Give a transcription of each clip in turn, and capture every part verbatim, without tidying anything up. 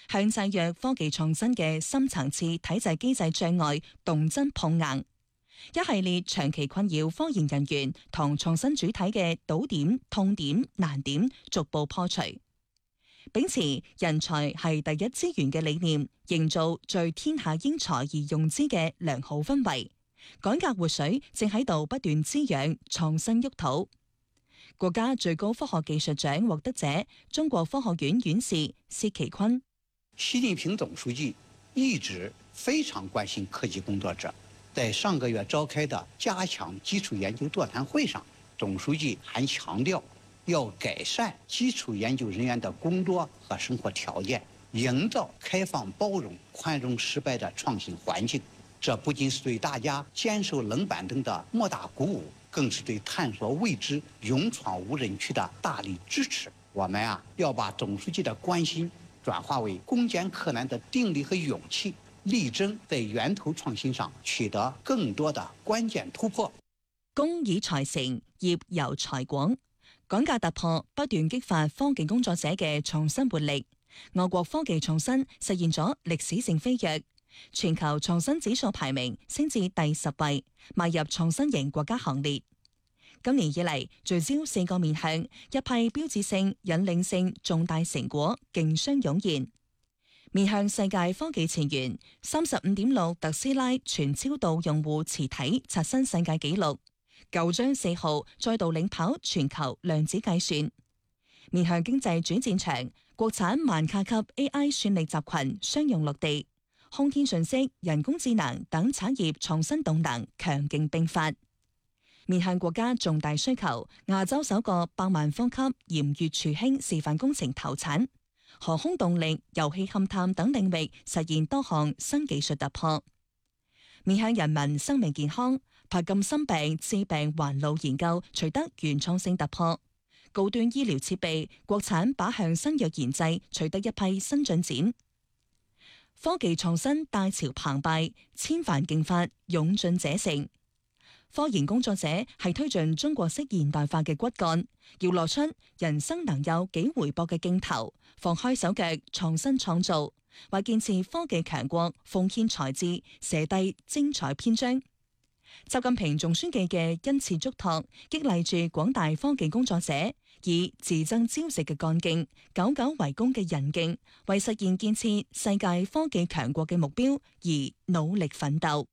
向制約科技創新嘅深層次體制機制障礙動真碰硬。一系列長期困擾科研人員同創新主體嘅堵點、痛點、難點逐步破除，秉持人才係第一資源嘅理念，營造聚天下英才而用之嘅良好氛圍。改革活水正喺度不斷滋養創新沃土。國家最高科學技術獎獲得者、中國科學院院士薛其坤。 習近平總書記一直非常關心科技工作者。在上個月召開的加強基礎研究座談會上，總書記還強調要改善基礎研究人員的工作和生活條件，營造開放包容、寬容失敗的創新環境。這不僅是對大家堅守冷板凳的莫大鼓舞，更是對探索未知、勇闖無人區的大力支持。我們啊，要把總書記的關心轉化為攻堅克難的定力和勇氣。力爭在源頭創新上取得更多的關鍵突破。 工以才成，業由才廣，改革突破不斷激發科技工作者嘅創新活力。我國科技創新實現咗歷史性飛躍，全球創新指數排名升至第十位，邁入創新型國家行列。今年以嚟，聚焦四個面向，一批標誌性、引領性重大成果競相湧現。面向世界科技前沿，三十五點六特斯拉全超導用戶磁體刷新世界紀錄，九章四號再度領跑全球量子計算。面向經濟主戰場，國產萬卡級 A I 算力集群商用落地，空天信息、人工智能等產業創新動能強勁並發。面向國家重大需求，亞洲首個百萬方級鹽月儲氫示範工程投產。航空動力、油氣勘探等領域實現多項新技術突破。面向人民生命健康，帕金森病致病環路研究取得原創性突破。高端醫療設備，國產靶向新藥研製取得一批新進展。科技創新大潮澎湃，千帆競發，勇進者勝。科研工作者係推進中國式現代化嘅骨幹，要攞出人生能有幾回搏嘅勁頭，放開手腳創新創造，為建設科技強國奉獻才智，寫低精彩篇章。習近平總書記嘅殷切囑託，激勵住廣大科技工作者，以自爭朝夕嘅幹勁、久久為功嘅韌勁，為實現建設世界科技強國嘅目標而努力奮鬥。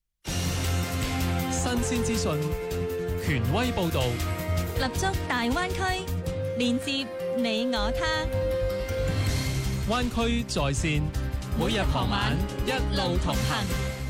新鮮資訊，權威報導， 立足大灣區，連接你我他。 灣區在線， 每日傍晚一路同行。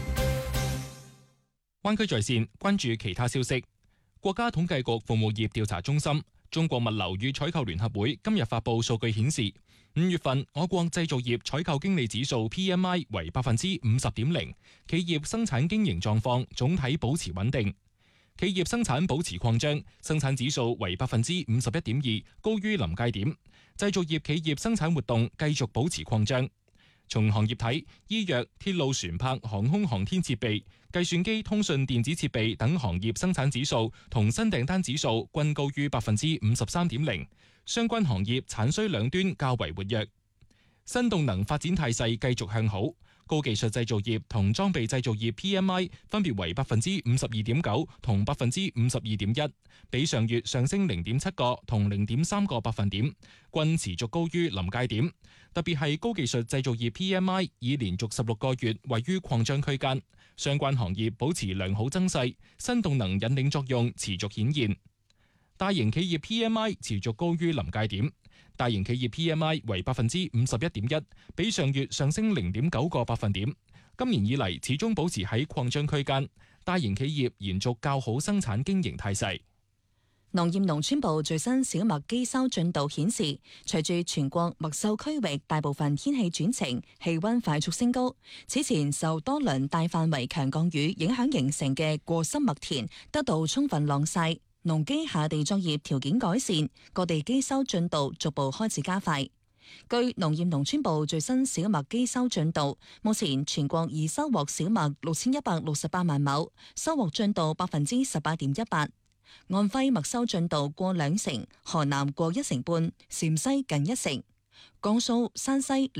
灣區在線，關注其他消息。國家統計局服務業調查中心、中國物流與採購聯合會今日發布數據顯示，五月份我國製造業採購經理指數 P M I 為百分之五十點零，企業生產經營狀況總體保持穩定，企業生產保持擴張，生產指數為百分之五十一點二，高於臨界點。製造業企業生產活動繼續保持擴張。從行業睇，醫藥、鐵路船舶、航空航天設備、計算機、通訊電子設備等行業生產指數同新訂單指數均高於百分之五十三點零，相關行業產需兩端較為活躍。新動能發展態勢繼續向好，高技術製造業同裝備製造業 P M I 分別為百分之五十二點九同百分之五十二點一，比上月上升零點七個同零點三個百分點，均持續高於臨界點。特別係高技術製造業 P M I 已連續十六個月位於擴張區間，相關行業保持良好增勢，新動能引領作用持續顯現。大型企業 P M I 持續高於臨界點，大型企業 P M I 為百分之五十一點一，比上月上升零點九個百分點。今年以嚟始終保持喺擴張區間，大型企業延續較好生產經營態勢。 農業農村部最新小麥機收進度顯示，隨住全國麥秀區域大部分天氣轉晴，氣溫快速升高，此前受多輪大範圍強降雨影響形成嘅過濕麥田得到充分晾曬，農機下地作業條件改善，各地機收進度逐步開始加快。據農業農村部最新小麥機收進度，目前全國已收穫小麥六千一百六十八萬畝，收穫進度百分之十八點一八。安徽麥收進度過兩成，河南過一成半，陝西近一成，江蘇、山西